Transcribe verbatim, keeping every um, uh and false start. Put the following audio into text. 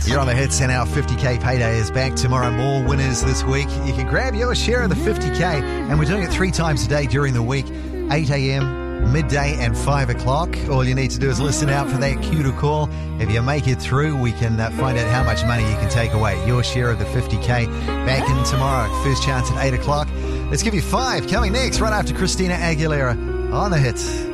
You're on the hits, and our fifty K payday is back tomorrow. More winners this week. You can grab your share of the fifty K, and we're doing it three times a day during the week, eight a.m, midday and five o'clock. All you need to do is listen out for that cue to call. If you make it through, we can uh, find out how much money you can take away. Your share of the fifty K back in tomorrow. First chance at eight o'clock. Let's give you five coming next, right after Christina Aguilera on the hits.